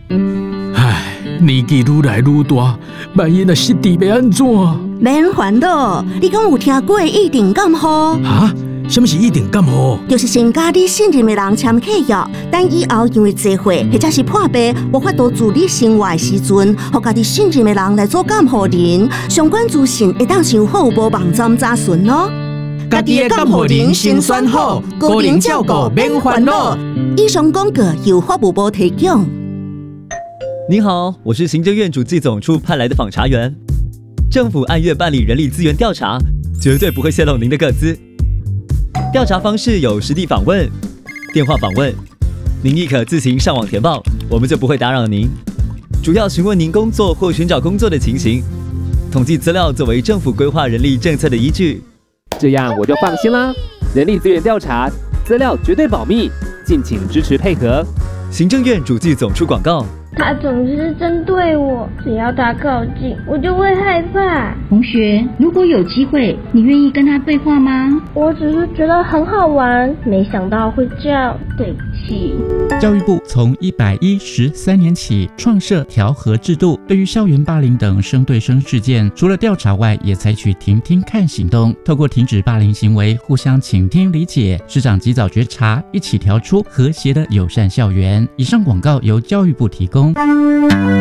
唉，年纪愈来愈大，万一若失智要安怎？ 免烦恼，你敢有听过一定感冒？ 哈？什么是一定感冒？ 就是先甲你信任的人签契约，等以后因为聚会或者是破病，无法度自理生活的时阵，互家己信任的人来做监护人。相关资讯会当上服务网站查询哦。 家己的监护人先选好，个人照顾免烦恼。 以上广告由法务部提供。 您好，我是行政院主计总处派来的访查员。政府按月办理人力资源调查，绝对不会泄露您的个资。调查方式有实地访问、电话访问，您亦可自行上网填报，我们就不会打扰您。主要询问您工作或寻找工作的情形，统计资料作为政府规划人力政策的依据。 这样我就放心啦。人力资源调查资料绝对保密，敬请支持配合。 行政院主计总处广告。 他总是针对我，只要他靠近，我就会害怕。 同学，如果有机会，你愿意跟他对话吗？ 我只是觉得很好玩，没想到会这样，对不起。 教育部从113年起创设调和制度，对于校园霸凌等生对生事件，除了调查外，也采取听听看行动，透过停止霸凌行为，互相倾听理解，师长及早觉察，一起调出和谐的友善校园。以上广告由教育部提供。